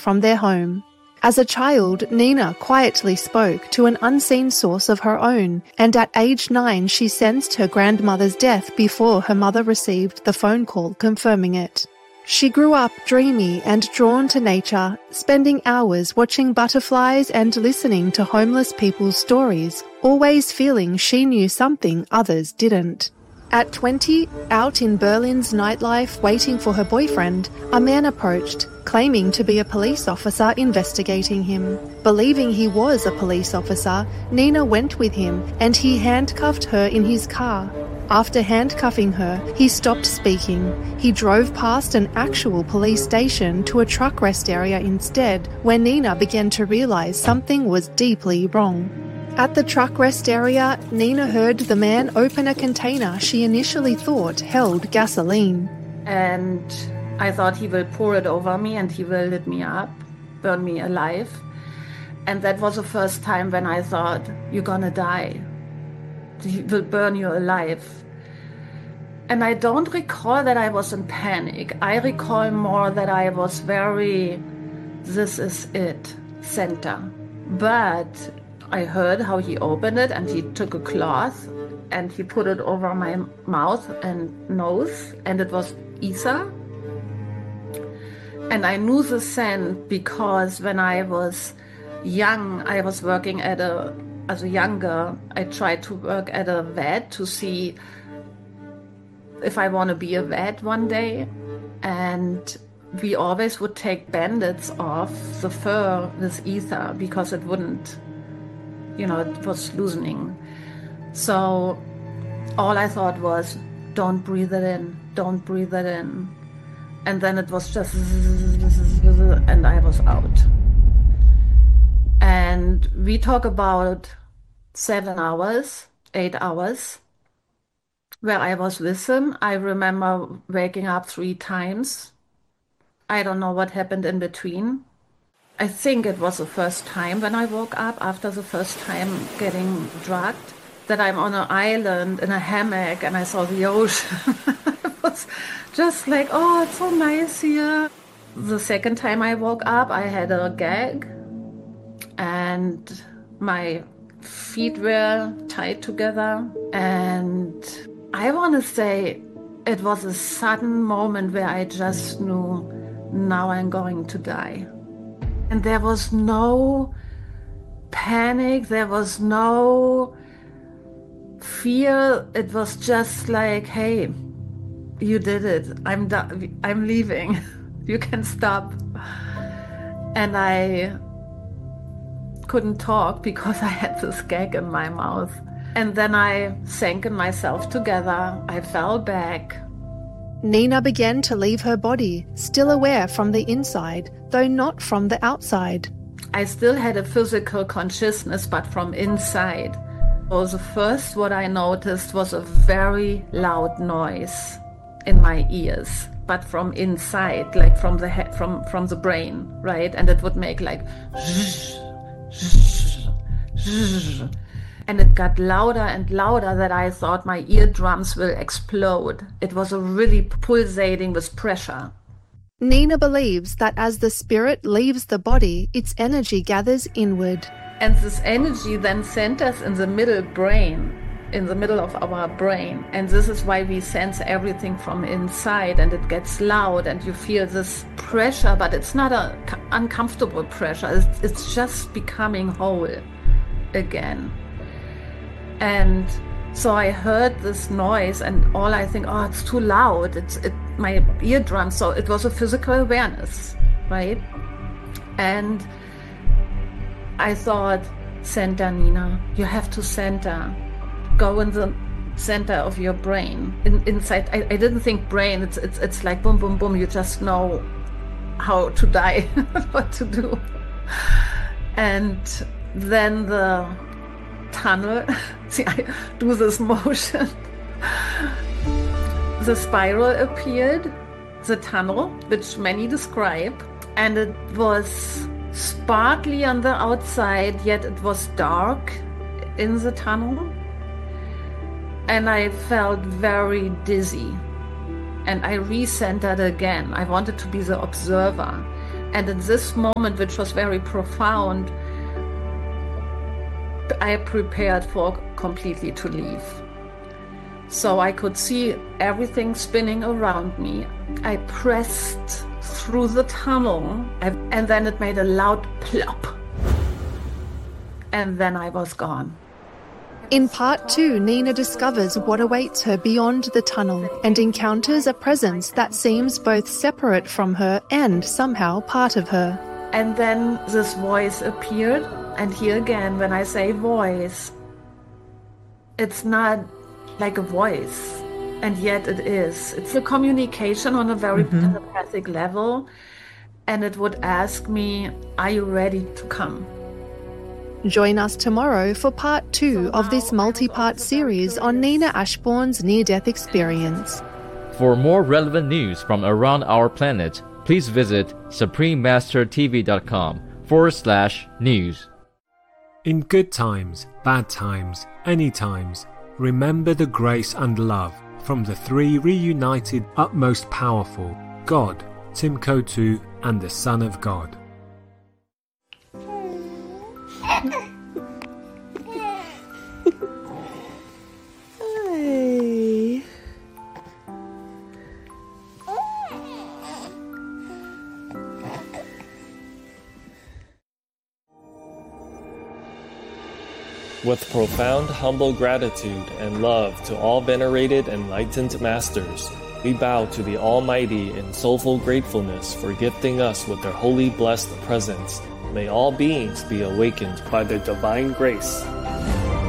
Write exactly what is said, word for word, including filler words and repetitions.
from their home. As a child, Nina quietly spoke to an unseen source of her own, and at age nine she sensed her grandmother's death before her mother received the phone call confirming it. She grew up dreamy and drawn to nature, spending hours watching butterflies and listening to homeless people's stories, always feeling she knew something others didn't. At twenty, out in Berlin's nightlife waiting for her boyfriend, a man approached, claiming to be a police officer investigating him. Believing he was a police officer, Nina went with him and he handcuffed her in his car. After handcuffing her, he stopped speaking. He drove past an actual police station to a truck rest area instead, where Nina began to realize something was deeply wrong. At the truck rest area, Nina heard the man open a container she initially thought held gasoline. And I thought he will pour it over me and he will lit me up, burn me alive. And that was the first time when I thought, you're gonna die. He will burn you alive. And I don't recall that I was in panic. I recall more that I was very, this is it, center. But I heard how he opened it and he took a cloth and he put it over my mouth and nose, and it was ether. And I knew the scent because when I was young, I was working at a, as a younger, I tried to work at a vet to see if I want to be a vet one day. And we always would take bandits off the fur with ether because it wouldn't, you know, it was loosening. So all I thought was, don't breathe it in, don't breathe it in. And then it was just, and I was out. And we talk about seven hours, eight hours, where I was with him. I remember waking up three times. I don't know what happened in between. I think it was the first time when I woke up after the first time getting drugged, that I'm on an island in a hammock and I saw the ocean. It was just like, oh, it's so nice here. The second time I woke up, I had a gag and my feet were tied together. And I want to say it was a sudden moment where I just knew, now I'm going to die. And there was no panic, there was no fear. It was just like, hey, you did it. I'm done. I'm leaving. You can stop. And I couldn't talk because I had this gag in my mouth. And then I sank in myself together. I fell back. Nina began to leave her body, still aware from the inside, though not from the outside. I still had a physical consciousness, but from inside. So the first what I noticed was a very loud noise in my ears, but from inside, like from the head, from, from the brain, right? And it would make like zh, zh, zh. And it got louder and louder that I thought my eardrums will explode. It was a really pulsating with pressure. Nina believes that as the spirit leaves the body, its energy gathers inward. And this energy then centers in the middle brain, in the middle of our brain. And this is why we sense everything from inside, and it gets loud and you feel this pressure, but it's not an uncomfortable pressure. It's, it's just becoming whole again. And so I heard this noise and all I think, oh, it's too loud. It's it, my eardrums. So it was a physical awareness, right? And I thought, center, Nina, you have to center. Go in the center of your brain. In, inside, I, I didn't think brain. It's, it's, it's like boom, boom, boom. You just know how to die, what to do. And then the tunnel, see, I do this motion. The spiral appeared, the tunnel, which many describe, and it was sparkly on the outside, yet it was dark in the tunnel. And I felt very dizzy. And I recentered again. I wanted to be the observer. And in this moment, which was very profound, I prepared for completely to leave. So I could see everything spinning around me. I pressed through the tunnel, and then it made a loud plop. And then I was gone. In part two, Nina discovers what awaits her beyond the tunnel and encounters a presence that seems both separate from her and somehow part of her. And then this voice appeared, and here again, when I say voice, it's not like a voice, and yet it is. It's a communication on a very mm-hmm. telepathic level, and it would ask me, are you ready to come? Join us tomorrow for part two of this multi-part series on Nina Ashbourne's near-death experience. For more relevant news from around our planet, please visit suprememastertv.com forward slash news. In good times, bad times, any times, remember the grace and love from the three reunited utmost powerful, God, Timkotu, and the Son of God. Hi. With profound humble gratitude and love to all venerated enlightened masters, we bow to the Almighty in soulful gratefulness for gifting us with their holy blessed presence. May all beings be awakened by their divine grace.